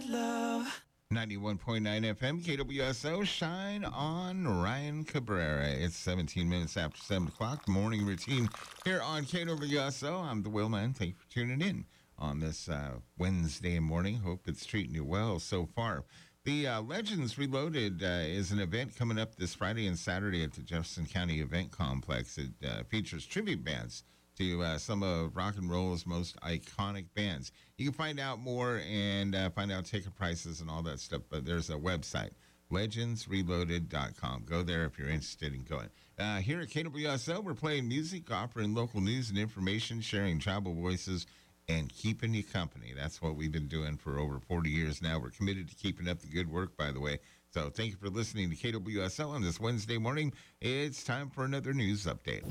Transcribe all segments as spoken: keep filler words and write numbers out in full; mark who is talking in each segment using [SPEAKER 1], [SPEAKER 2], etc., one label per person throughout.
[SPEAKER 1] that love.
[SPEAKER 2] ninety-one point nine F M, K W S O, Shine on Ryan Cabrera. It's seventeen minutes after seven o'clock, the morning routine here on K W S O. I'm the Willman. Thank you for tuning in on this uh, Wednesday morning. Hope it's treating you well so far. The uh, Legends Reloaded uh, is an event coming up this Friday and Saturday at the Jefferson County Event Complex. It uh, features tribute bands to uh, some of rock and roll's most iconic bands. You can find out more and uh, find out ticket prices and all that stuff, but there's a website, legends reloaded dot com. Go there if you're interested in going. Uh, here at K W S L, we're playing music, offering local news and information, sharing tribal voices, and keeping you company. That's what we've been doing for over forty years now. We're committed to keeping up the good work, by the way. So thank you for listening to K W S L on this Wednesday morning. It's time for another news update.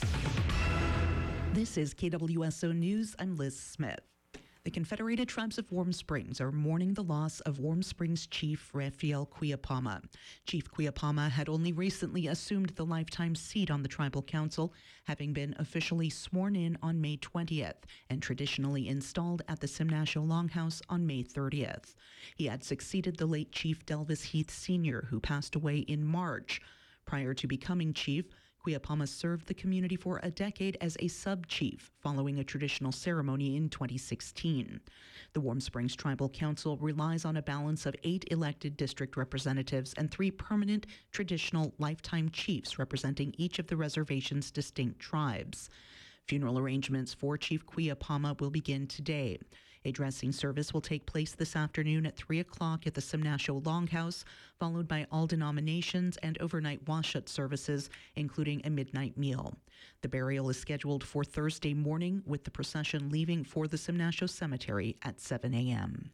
[SPEAKER 3] This is K W S O News. I'm Liz Smith. The Confederated Tribes of Warm Springs are mourning the loss of Warm Springs Chief Raphael Queapama. Chief Queapama had only recently assumed the lifetime seat on the Tribal Council, having been officially sworn in on May twentieth and traditionally installed at the Simnasho Longhouse on May thirtieth. He had succeeded the late Chief Delvis Heath Senior, who passed away in March. Prior to becoming chief, Queapama served the community for a decade as a sub-chief, following a traditional ceremony in twenty sixteen. The Warm Springs Tribal Council relies on a balance of eight elected district representatives and three permanent traditional lifetime chiefs representing each of the reservation's distinct tribes. Funeral arrangements for Chief Queapama will begin today. A dressing service will take place this afternoon at three o'clock at the Simnasho Longhouse, followed by all denominations and overnight wash-ut services, including a midnight meal. The burial is scheduled for Thursday morning, with the procession leaving for the Simnasho Cemetery at seven a.m.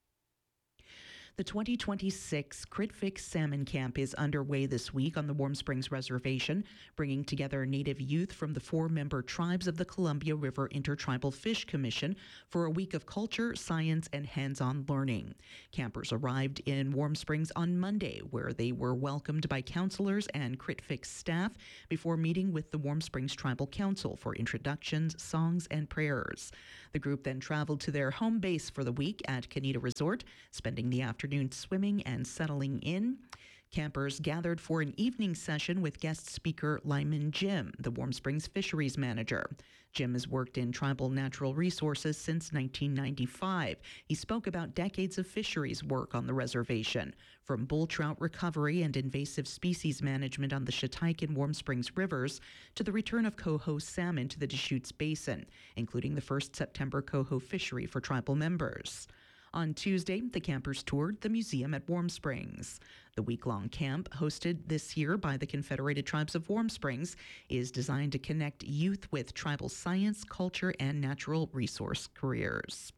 [SPEAKER 3] The twenty twenty-six Crit Fix Salmon Camp is underway this week on the Warm Springs Reservation, bringing together Native youth from the four-member tribes of the Columbia River Intertribal Fish Commission for a week of culture, science, and hands-on learning. Campers arrived in Warm Springs on Monday, where they were welcomed by counselors and Crit Fix staff before meeting with the Warm Springs Tribal Council for introductions, songs, and prayers. The group then traveled to their home base for the week at Canita Resort, spending the afternoon swimming and settling in. Campers gathered for an evening session with guest speaker Lyman Jim, the Warm Springs fisheries manager. Jim has worked in tribal natural resources since nineteen ninety-five. He spoke about decades of fisheries work on the reservation, from bull trout recovery and invasive species management on the Shatike and Warm Springs rivers to the return of coho salmon to the Deschutes Basin, including the first September coho fishery for tribal members. On Tuesday, the campers toured the museum at Warm Springs. The week-long camp, hosted this year by the Confederated Tribes of Warm Springs, is designed to connect youth with tribal science, culture, and natural resource careers.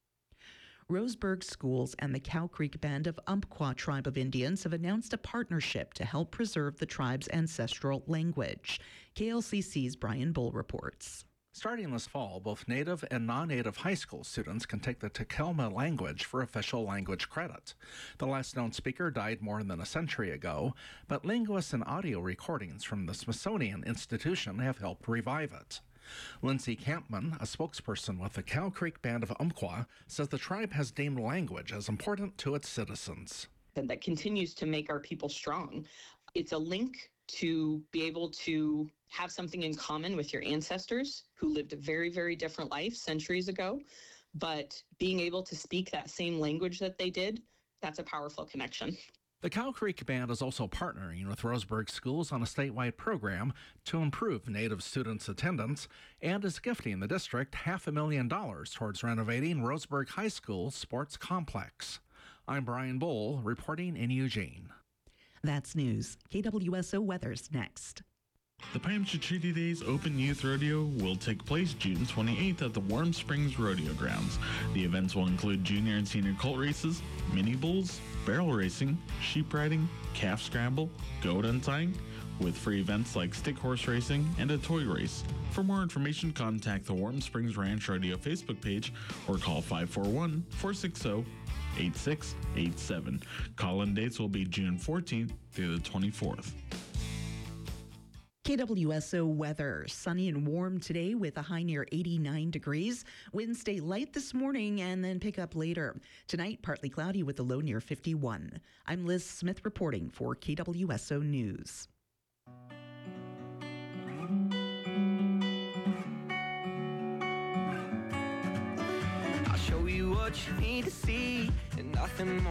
[SPEAKER 3] Roseburg Schools and the Cow Creek Band of Umpqua Tribe of Indians have announced a partnership to help preserve the tribe's ancestral language. K L C C's Brian Bull reports.
[SPEAKER 4] Starting this fall, both Native and non-Native high school students can take the Takelma language for official language credit. The last known speaker died more than a century ago, but linguists and audio recordings from the Smithsonian Institution have helped revive it. Lindsay Campman, a spokesperson with the Cow Creek Band of Umpqua, says the tribe has deemed language as important to its citizens.
[SPEAKER 5] And that continues to make our people strong. It's a link to be able to have something in common with your ancestors who lived a very, very different life centuries ago, but being able to speak that same language that they did, that's a powerful connection.
[SPEAKER 4] The Cow Creek Band is also partnering with Roseburg Schools on a statewide program to improve Native students' attendance and is gifting the district half a million dollars towards renovating Roseburg High School's sports complex. I'm Brian Bull, reporting in Eugene.
[SPEAKER 3] That's news. K W S O weather's next.
[SPEAKER 6] The Pamcha Treaty Days Open Youth Rodeo will take place June twenty-eighth at the Warm Springs Rodeo Grounds. The events will include junior and senior colt races, mini bulls, barrel racing, sheep riding, calf scramble, goat untying, with free events like stick horse racing and a toy race. For more information, contact the Warm Springs Ranch Rodeo Facebook page or call five four one, four six zero, eight six eight seven. Call-in dates will be June fourteenth through the twenty-fourth.
[SPEAKER 3] K W S O weather. Sunny and warm today with a high near eighty-nine degrees. Winds stay light this morning and then pick up later. Tonight, partly cloudy with a low near fifty-one. I'm Liz Smith reporting for K W S O News.
[SPEAKER 1] I'll show you what you need to see and nothing more.